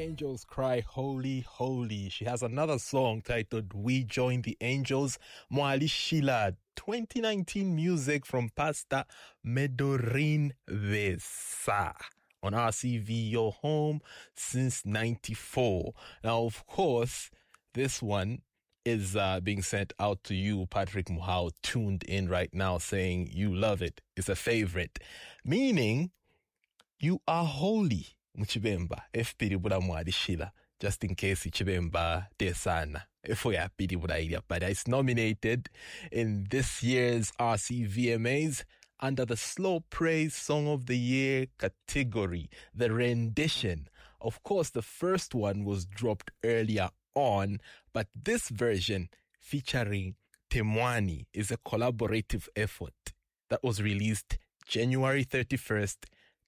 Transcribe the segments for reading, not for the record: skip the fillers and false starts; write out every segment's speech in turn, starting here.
Angels cry, holy, holy. She has another song titled We Join the Angels. Mwali Shila, 2019 music from Pastor Medorin Vesa on RCV, your home since 94. Now, of course, this one is being sent out to you, Patrick Muhao, tuned in right now saying you love it. It's a favorite. Meaning, you are holy. Mchibemba, FPD Buda Mwadi Shila, just in case Chibemba Desana. But it's nominated in this year's RCVMAs under the Slow Praise Song of the Year category, the rendition. Of course, the first one was dropped earlier on, but this version featuring Temwani is a collaborative effort that was released January 31st,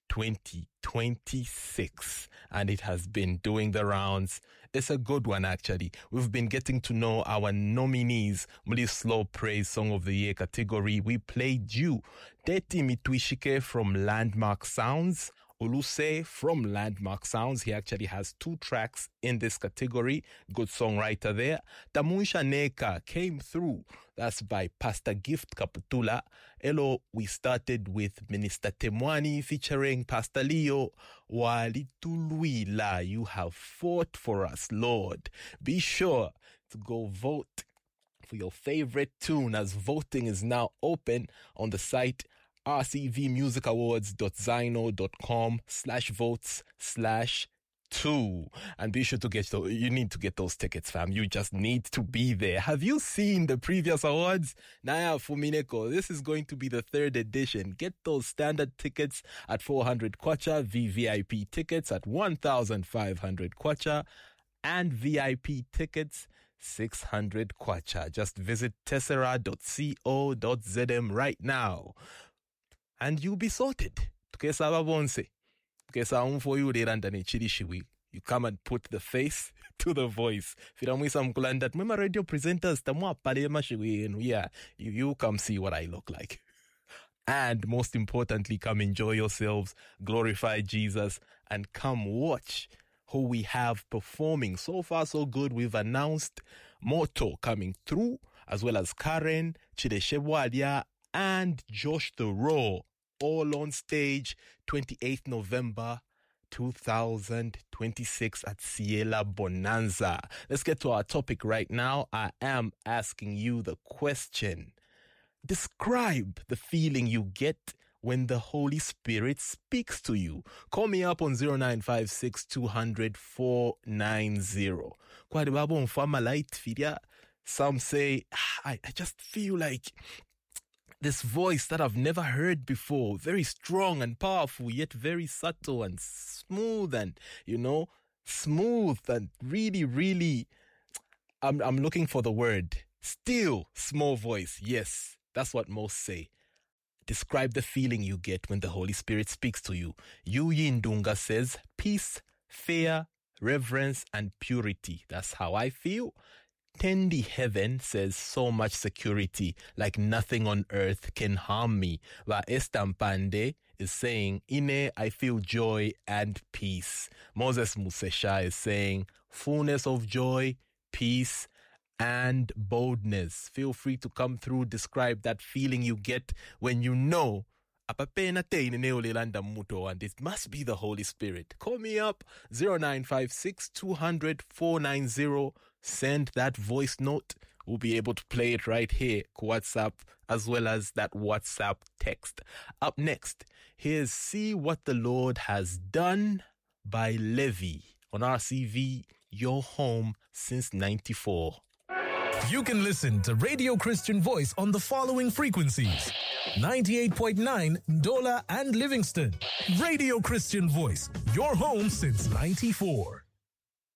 2026, and it has been doing the rounds. It's a good one, actually. We've been getting to know our nominees. Muli Slow Praise Song of the Year category. We played you Deti Mitwishike from Landmark Sounds, Oluse from Landmark Sounds. He actually has 2 tracks in this category. Good songwriter there. Tamuisha Neka came through. That's by Pastor Gift Kaputula. Hello, we started with Minister Temwani featuring Pastor Leo. Walituluila, you have fought for us, Lord. Be sure to go vote for your favorite tune, as voting is now open on the site rcvmusicawards.zino.com/votes/2. And be sure to you need to get those tickets, fam. You just need to be there. Have you seen the previous awards? Naya Fumineko, this is going to be the 3rd edition. Get those standard tickets at 400 kwacha, VVIP tickets at 1,500 kwacha, and VIP tickets 600 kwacha. Just visit tessera.co.zm right now, and you'll be sorted. You come and put the face to the voice. My radio presenters, you come see what I look like. And most importantly, come enjoy yourselves, glorify Jesus, and come watch who we have performing. So far, so good. We've announced Moto coming through, as well as Karen, Chideshebwadia, and Josh the Raw, all on stage 28th November 2026 at Ciela Bonanza. Let's get to our topic right now. I am asking you the question. Describe the feeling you get when the Holy Spirit speaks to you. Call me up on 0956 200 490. Some say, I just feel like this voice that I've never heard before, very strong and powerful, yet very subtle and smooth and, smooth and really, really, I'm looking for the word. Still, small voice. Yes, that's what most say. Describe the feeling you get when the Holy Spirit speaks to you. Yuyi Ndunga says, peace, fear, reverence, and purity. That's how I feel. Tendi Heaven says, so much security, like nothing on earth can harm me. While Estampande is saying, Ine, I feel joy and peace. Moses Musesha is saying, fullness of joy, peace, and boldness. Feel free to come through, describe that feeling you get when you know and it must be the Holy Spirit. Call me up 0956 200 490. Send that voice note. We'll be able to play it right here, WhatsApp, as well as that WhatsApp text. Up next, here's See What the Lord Has Done by Levy on RCV, your home since 94. You can listen to Radio Christian Voice on the following frequencies: 98.9 Ndola and Livingston. Radio Christian Voice, your home since 94.